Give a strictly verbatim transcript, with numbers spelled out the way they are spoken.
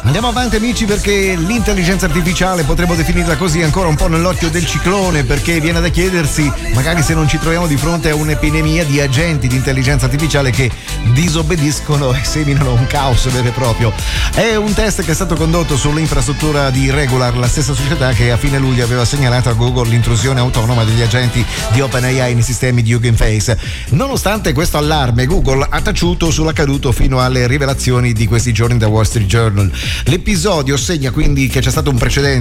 Andiamo avanti amici, perché l'intelligenza artificiale, potremmo definirla così, ancora un po' nell'occhio del ciclone, perché viene da chiedersi magari se non ci troviamo di fronte a un'epidemia di agenti di intelligenza artificiale che disobbediscono e seminano un caos vero e proprio. È un test che è stato condotto sull'infrastruttura di Regular, la stessa società che a fine luglio aveva segnalato a Google l'intrusione autonoma degli agenti di OpenAI nei sistemi di Hugging Face. Nonostante questo allarme, Google ha taciuto sull'accaduto fino alle rivelazioni di questi giorni da Wall Street Journal. L'episodio segna quindi che c'è stato un precedente